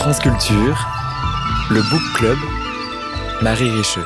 France Culture, le Book Club, Marie Richeux.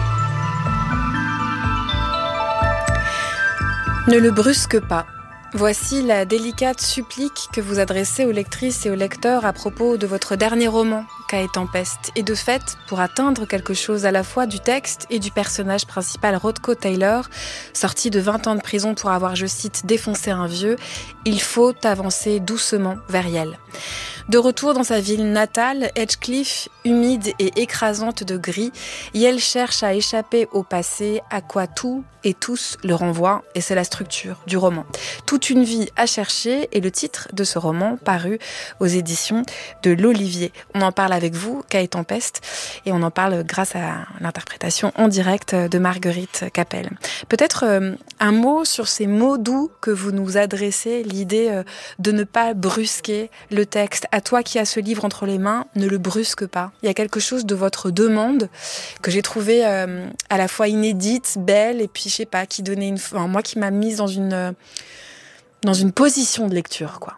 Ne le brusque pas. Voici la délicate supplique que vous adressez aux lectrices et aux lecteurs à propos de votre dernier roman, Cae Tempest. Et de fait, pour atteindre quelque chose à la fois du texte et du personnage principal Rodko Taylor, sorti de 20 ans de prison pour avoir, je cite, défoncé un vieux, il faut avancer doucement vers Yale. De retour dans sa ville natale, Edgecliff, humide et écrasante de gris, Yale cherche à échapper au passé, à quoi tout et tous le renvoient, et c'est la structure du roman. Toute une vie à chercher est le titre de ce roman paru aux éditions de l'Olivier. On en parle avec vous, Cae Tempest, et on en parle grâce à l'interprétation en direct de Marguerite Capel. Peut-être un mot sur ces mots doux que vous nous adressez, l'idée de ne pas brusquer le texte. À toi qui as ce livre entre les mains, ne le brusque pas. Il y a quelque chose de votre demande que j'ai trouvé à la fois inédite, belle, et puis je sais pas, qui donnait moi qui m'a mise dans une position de lecture, quoi.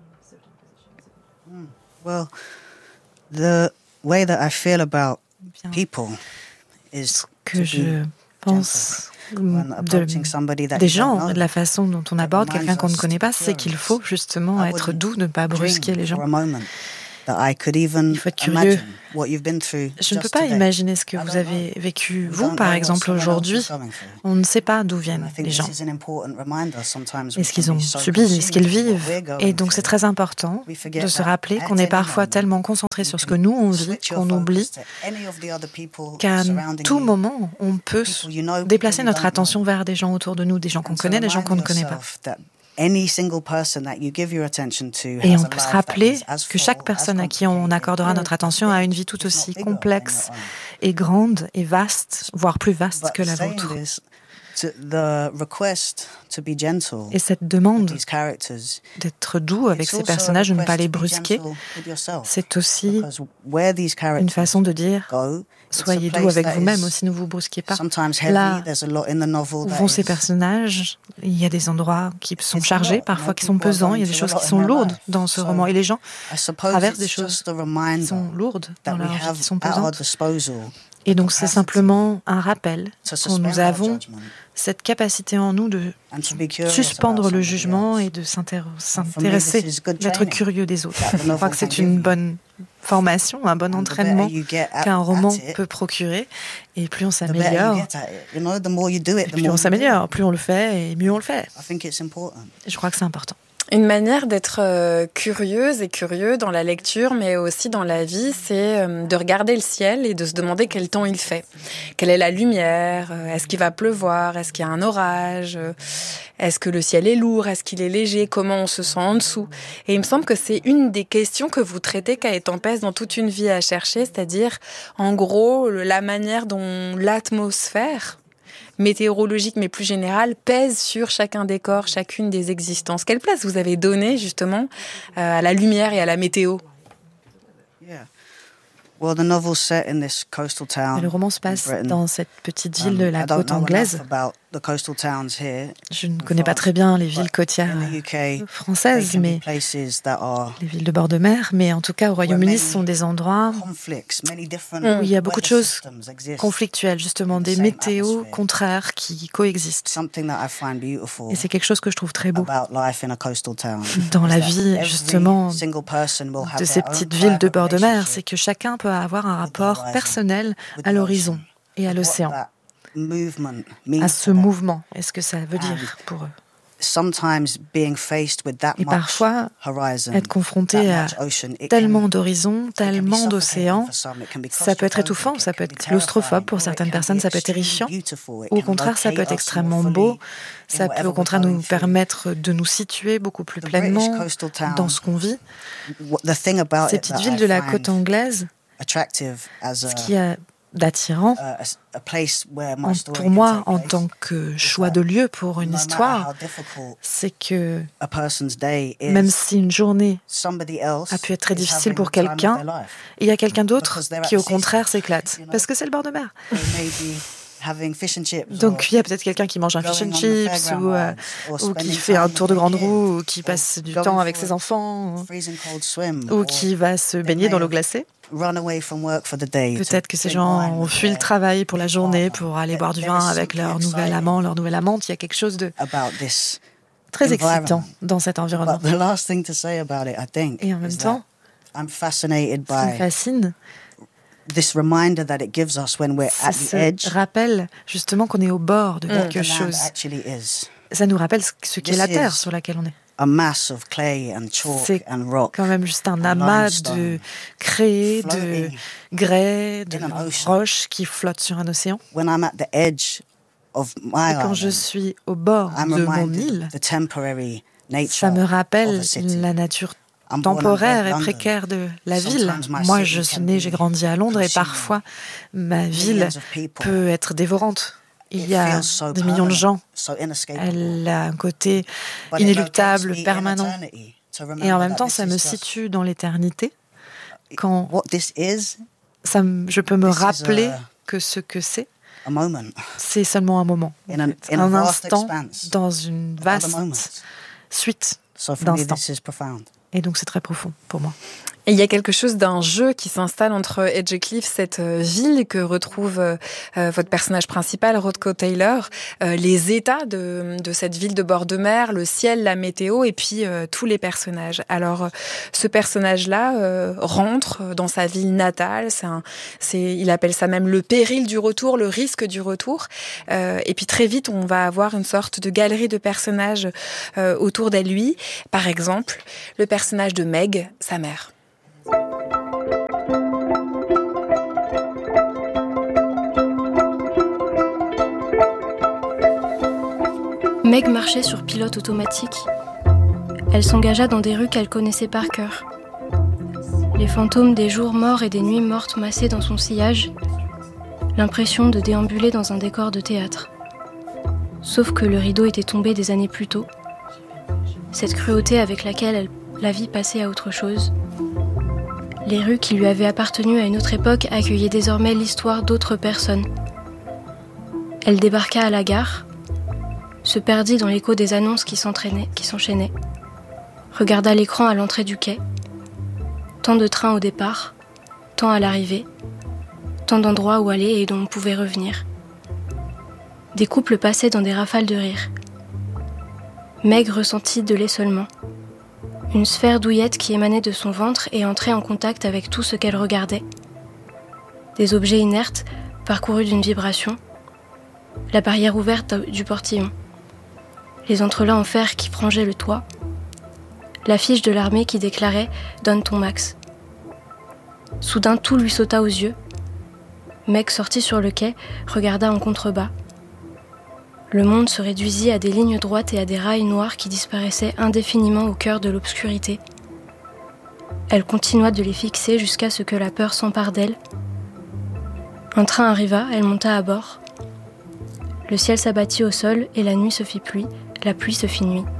Well, the way that I feel about people is que je pense des gens, de la façon dont on aborde quelqu'un qu'on ne connaît pas, c'est qu'il faut justement être doux, ne pas brusquer les gens. Il faut être curieux. Je ne peux pas imaginer ce que vous avez vécu, vous, par exemple, aujourd'hui. On ne sait pas d'où viennent les gens. Est-ce qu'ils ont subi, est-ce qu'ils vivent? Et donc c'est très important de se rappeler qu'on est parfois tellement concentré sur ce que nous, on vit, qu'on oublie qu'à tout moment, on peut déplacer notre attention vers des gens autour de nous, des gens qu'on connaît, des gens qu'on ne connaît pas. Et on peut se rappeler que chaque personne à qui on accordera notre attention a une vie tout aussi complexe et grande et vaste, voire plus vaste que la vôtre. Et cette demande d'être doux avec ces personnages, de ne pas les brusquer, c'est aussi une façon de dire soyez doux avec vous-même aussi, ne vous brusquez pas. Là où vont ces personnages, il y a des endroits qui sont chargés, parfois qui sont pesants, il y a des choses qui sont lourdes dans ce roman. Et les gens traversent des choses qui sont lourdes dans leur vie, qui sont pesantes. Et donc c'est simplement un rappel que nous avons cette capacité en nous de suspendre le jugement et de s'intéresser, d'être curieux des autres. Je crois que c'est une bonne formation, un bon entraînement qu'un roman peut procurer. Et plus on s'améliore, plus on le fait et mieux on le fait. Je crois que c'est important. Une manière d'être curieuse et curieux dans la lecture, mais aussi dans la vie, c'est de regarder le ciel et de se demander quel temps il fait. Quelle est la lumière? Est-ce qu'il va pleuvoir? Est-ce qu'il y a un orage? Est-ce que le ciel est lourd? Est-ce qu'il est léger? Comment on se sent en dessous? Et il me semble que c'est une des questions que vous traitez, Cae Tempest, dans toute une vie à chercher, c'est-à-dire, en gros, la manière dont l'atmosphère météorologique, mais plus générale, pèse sur chacun des corps, chacune des existences. Quelle place vous avez donnée, justement, à la lumière et à la météo? Le roman se passe dans cette petite ville de la côte anglaise. Je ne connais pas très bien les villes côtières françaises, mais les villes de bord de mer. Mais en tout cas, au Royaume-Uni, ce sont des endroits où il y a beaucoup de choses conflictuelles, justement, des météos contraires qui coexistent. Et c'est quelque chose que je trouve très beau dans la vie, justement, de ces petites villes de bord de mer. C'est que chacun peut avoir un rapport personnel à l'horizon et à l'océan, à ce mouvement. Est-ce que ça veut dire pour eux? Et parfois, être confronté à tellement d'horizons, tellement d'océans, ça peut être étouffant, ça peut être claustrophobe pour certaines personnes, ça peut être terrifiant. Au contraire, ça peut être extrêmement beau, ça peut au contraire nous permettre de nous situer beaucoup plus pleinement dans ce qu'on vit. Ces petites villes de la côte anglaise, ce qui a d'attirant pour moi en tant que choix de lieu pour une histoire, c'est que même si une journée a pu être très difficile pour quelqu'un, il y a quelqu'un d'autre qui au contraire s'éclate, parce que c'est le bord de mer. Donc il y a peut-être quelqu'un qui mange un fish and chips ou qui fait un tour de grande roue ou qui passe du temps avec ses enfants ou qui va se baigner dans l'eau glacée. Peut-être que ces gens ont fui le travail pour la journée pour aller boire du vin avec leur nouvel amant, leur nouvelle amante. Il y a quelque chose de très excitant dans cet environnement. Et en même temps, ce qui me fascine, c'est ce rappel justement qu'on est au bord de quelque chose. Ça nous rappelle ce qu'est la terre sur laquelle on est. C'est quand même juste un amas de craie, de grès, de roches qui flottent sur un océan. Et quand je suis au bord de mon île, ça me rappelle la nature temporaire et précaire de la ville. Moi, je suis née, j'ai grandi à Londres et parfois, ma ville peut être dévorante. Il y a des millions de gens. Elle a un côté inéluctable, permanent. Et en même temps, ça me situe dans l'éternité. Quand je peux me rappeler que ce que c'est seulement un moment. Un instant dans une vaste suite d'instants. Et donc, c'est très profond pour moi. Et il y a quelque chose d'un jeu qui s'installe entre Edgecliff, cette ville que retrouve votre personnage principal, Rodko Taylor, les états de cette ville de bord de mer, le ciel, la météo, et puis tous les personnages. Alors, ce personnage-là rentre dans sa ville natale. Il appelle ça même le péril du retour, le risque du retour. Et puis très vite, on va avoir une sorte de galerie de personnages autour d'elle lui. Par exemple, le personnage de Meg, sa mère. Meg marchait sur pilote automatique. Elle s'engagea dans des rues qu'elle connaissait par cœur. Les fantômes des jours morts et des nuits mortes massaient dans son sillage, l'impression de déambuler dans un décor de théâtre. Sauf que le rideau était tombé des années plus tôt. Cette cruauté avec laquelle la vie passait à autre chose. Les rues qui lui avaient appartenu à une autre époque accueillaient désormais l'histoire d'autres personnes. Elle débarqua à la gare, se perdit dans l'écho des annonces qui s'enchaînaient, regarda l'écran à l'entrée du quai, tant de trains au départ, tant à l'arrivée, tant d'endroits où aller et dont on pouvait revenir. Des couples passaient dans des rafales de rire. Meg ressentit de l'essolement. Une sphère douillette qui émanait de son ventre et entrait en contact avec tout ce qu'elle regardait. Des objets inertes parcourus d'une vibration, la barrière ouverte du portillon, les entrelacs en fer qui frangeaient le toit, l'affiche de l'armée qui déclarait « Donne ton max ». Soudain, tout lui sauta aux yeux. Meg sortit sur le quai, regarda en contrebas. Le monde se réduisit à des lignes droites et à des rails noirs qui disparaissaient indéfiniment au cœur de l'obscurité. Elle continua de les fixer jusqu'à ce que la peur s'empare d'elle. Un train arriva, elle monta à bord. Le ciel s'abattit au sol et la nuit se fit pluie, la pluie se fit nuit.